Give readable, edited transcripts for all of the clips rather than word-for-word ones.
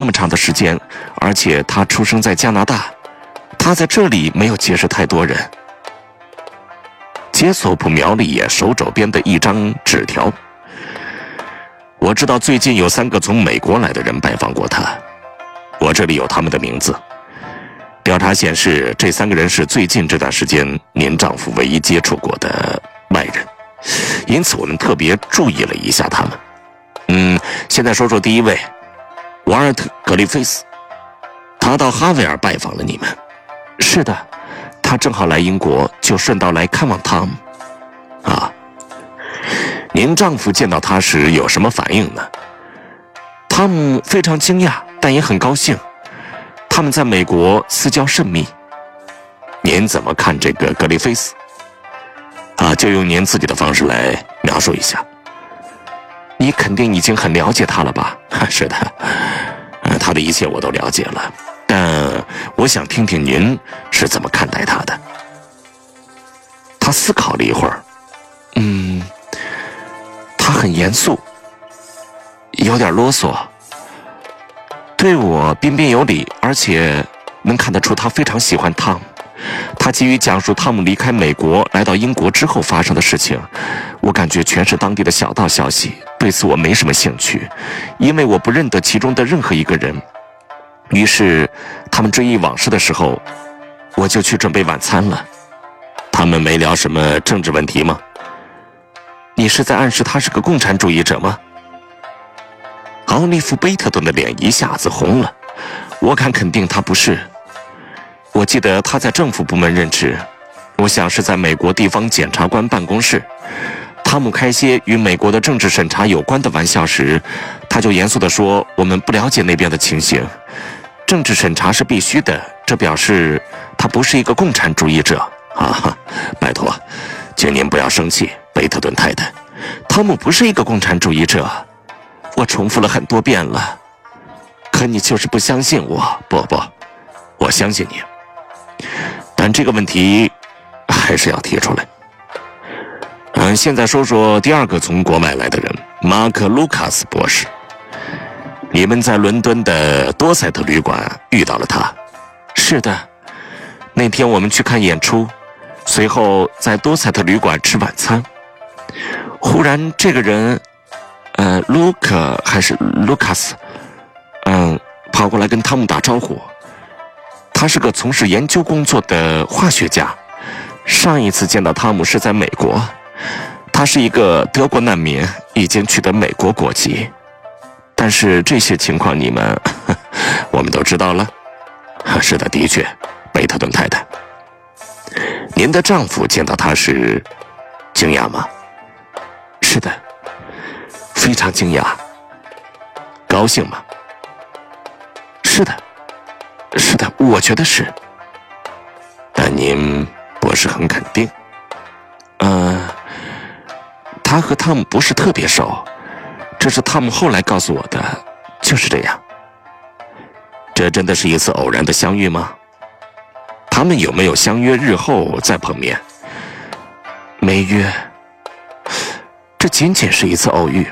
么长的时间，而且他出生在加拿大，他在这里没有结识太多人。杰索普瞄了一眼手肘边的一张纸条。我知道最近有3个从美国来的人拜访过他，我这里有他们的名字。调查显示，这3个人是最近这段时间您丈夫唯一接触过的外人，因此我们特别注意了一下他们。现在说说第一位，瓦尔特·格里菲斯，他到哈维尔拜访了你们。是的，他正好来英国，就顺道来看望汤姆。啊，您丈夫见到他时有什么反应呢？汤姆非常惊讶，但也很高兴。他们在美国私交甚密。您怎么看这个格里菲斯？就用您自己的方式来描述一下。你肯定已经很了解他了吧？是的，他的一切我都了解了，但我想听听您是怎么看待他的。他思考了一会儿，他很严肃，有点啰嗦，对我彬彬有礼，而且能看得出他非常喜欢汤姆。他急于讲述汤姆离开美国来到英国之后发生的事情，我感觉全是当地的小道消息，对此我没什么兴趣，因为我不认得其中的任何一个人。于是他们追忆往事的时候，我就去准备晚餐了。他们没聊什么政治问题吗？你是在暗示他是个共产主义者吗？奥利弗·贝特顿的脸一下子红了。我敢肯定他不是。我记得他在政府部门任职，我想是在美国地方检察官办公室。汤姆开些与美国的政治审查有关的玩笑时，他就严肃地说，我们不了解那边的情形，政治审查是必须的，这表示他不是一个共产主义者。拜托，请您不要生气，贝特顿太太，汤姆不是一个共产主义者，我重复了很多遍了，可你就是不相信我。不，我相信你，但这个问题还是要提出来。现在说说第2个从国外来的人，马克·卢卡斯博士。你们在伦敦的多塞特旅馆遇到了他？是的，那天我们去看演出，随后在多塞特旅馆吃晚餐。忽然这个人，卢克还是卢卡斯，跑过来跟汤姆打招呼。他是个从事研究工作的化学家，上一次见到汤姆是在美国。他是一个德国难民，已经取得美国国籍。但是这些情况你们我们都知道了。是的，的确，贝特顿太太。您的丈夫见到他时惊讶吗？是的，非常惊讶。高兴吗？是的，我觉得是。但您不是很肯定。他和汤姆不是特别熟，这是汤姆后来告诉我的，就是这样。这真的是一次偶然的相遇吗？他们有没有相约日后再碰面？没约，这仅仅是一次偶遇。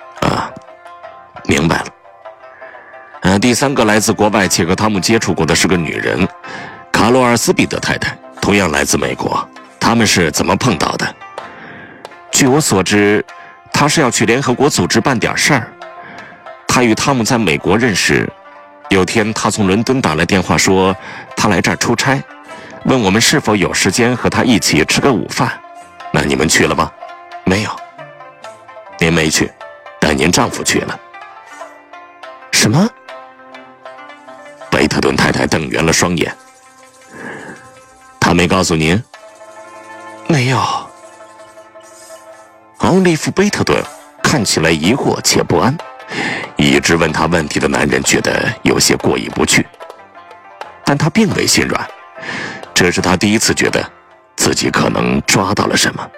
明白了。第3个来自国外且和汤姆接触过的是个女人，卡罗尔斯彼得太太，同样来自美国。他们是怎么碰到的？据我所知，他是要去联合国组织办点事儿。他与汤姆在美国认识，有天他从伦敦打来电话说他来这儿出差，问我们是否有时间和他一起吃个午饭。那你们去了吗？没有。您没去，但您丈夫去了。什么？贝特顿太太瞪圆了双眼。他没告诉您？没有。奥利弗·贝特顿看起来疑惑且不安，一直问他问题的男人觉得有些过意不去，但他并未心软，这是他第一次觉得自己可能抓到了什么。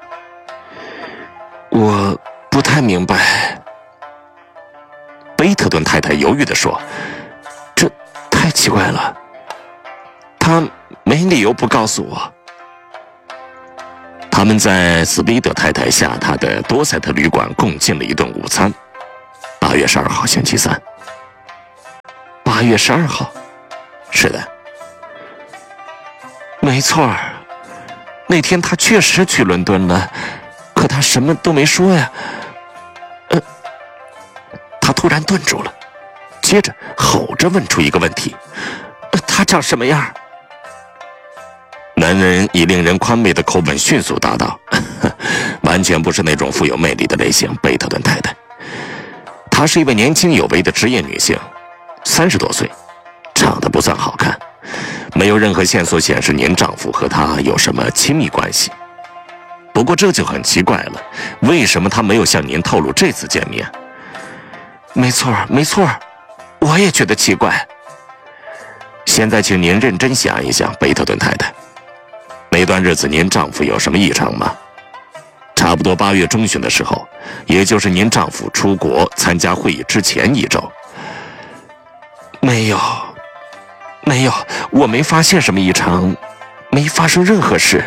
我不太明白。贝特顿太太犹豫地说，这太奇怪了，他没理由不告诉我。他们在斯皮德太太下榻的多塞特旅馆共进了一顿午餐。8月12号星期三。 8月12号。是的，没错儿，那天他确实去伦敦了，可他什么都没说呀。他突然顿住了，接着吼着问出一个问题：他长什么样？男人以令人宽慰的口吻迅速答道：完全不是那种富有魅力的类型，贝特顿太太。她是一位年轻有为的职业女性，30多岁，长得不算好看，没有任何线索显示您丈夫和她有什么亲密关系。不过这就很奇怪了，为什么他没有向您透露这次见面？没错，我也觉得奇怪。现在请您认真想一想，贝特顿太太，那段日子您丈夫有什么异常吗？差不多8月中旬的时候，也就是您丈夫出国参加会议之前1周。没有，我没发现什么异常，没发生任何事。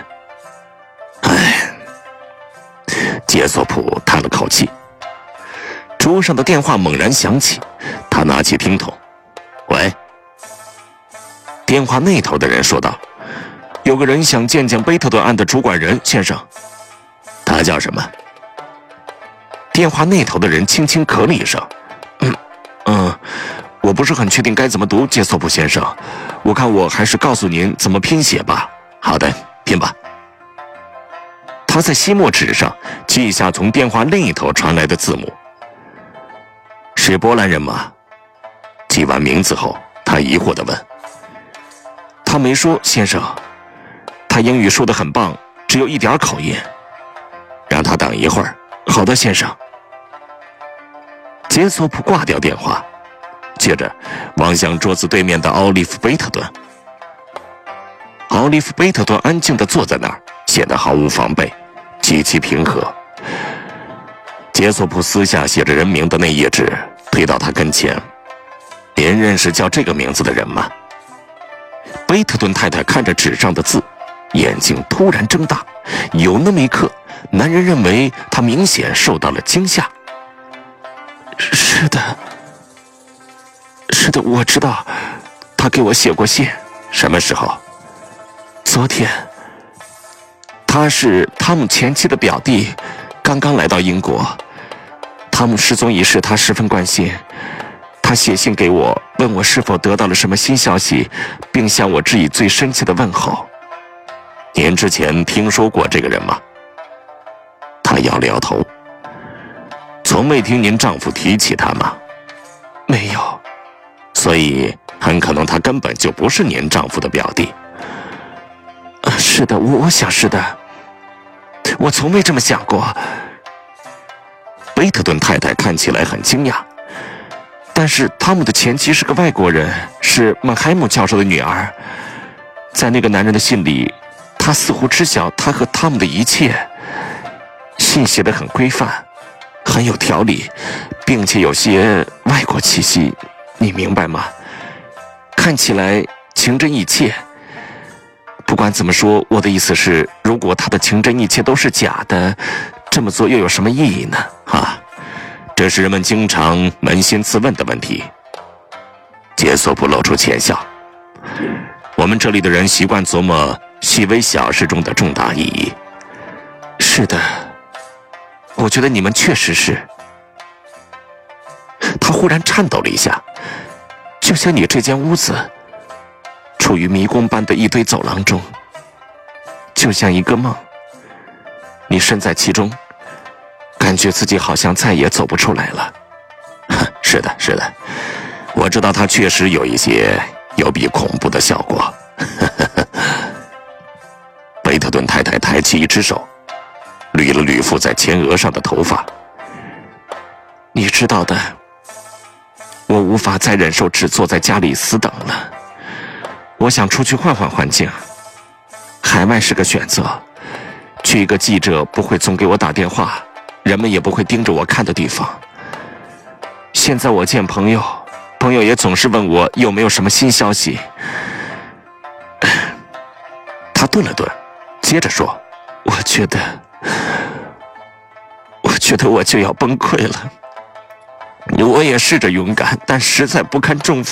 杰索普叹了口气。桌上的电话猛然响起，他拿起听筒。喂。电话那头的人说道：有个人想见见贝特顿案的主管人，先生。他叫什么？电话那头的人轻轻咳了一声。我不是很确定该怎么读，杰索普先生，我看我还是告诉您怎么拼写吧。好的，拼吧。他在吸墨纸上记下从电话另一头传来的字母。是波兰人吗？记完名字后，他疑惑地问。他没说，先生。他英语说得很棒，只有一点口音。让他等一会儿。好的，先生。杰索普挂掉电话，接着望向桌子对面的奥利弗·贝特顿。奥利弗·贝特顿安静地坐在那儿，显得毫无防备，极其平和。杰索普撕下写着人名的那页纸，推到他跟前。您认识叫这个名字的人吗？贝特顿太太看着纸上的字，眼睛突然睁大。有那么一刻，男人认为他明显受到了惊吓。是的，我知道，他给我写过信。什么时候？昨天。他是汤姆前妻的表弟，刚刚来到英国。汤姆失踪一事他十分关心，他写信给我，问我是否得到了什么新消息，并向我致以最深切的问候。您之前听说过这个人吗？他摇了摇头。从未听您丈夫提起他吗？没有。所以很可能他根本就不是您丈夫的表弟。是的，我想是的。我从未这么想过。贝特顿太太看起来很惊讶，但是汤姆的前妻是个外国人，是曼海姆教授的女儿。在那个男人的信里，他似乎知晓他和汤姆的一切。信写得很规范，很有条理，并且有些外国气息，你明白吗？看起来情真意切。不管怎么说，我的意思是，如果他的情真意切都是假的，这么做又有什么意义呢？这是人们经常扪心自问的问题。杰索普露出浅笑。我们这里的人习惯琢磨细微小事中的重大意义。是的，我觉得你们确实是。他忽然颤抖了一下，就像你这间屋子处于迷宫般的一堆走廊中，就像一个梦。你身在其中，感觉自己好像再也走不出来了。是的，我知道它确实有一些有比恐怖的效果。贝特顿太太抬起一只手，捋了捋附在前额上的头发。你知道的，我无法再忍受只坐在家里死等了。我想出去换换环境，海外是个选择，去一个记者不会总给我打电话，人们也不会盯着我看的地方。现在我见朋友也总是问我有没有什么新消息。他顿了顿，接着说：我觉得我就要崩溃了。我也试着勇敢，但实在不堪重负。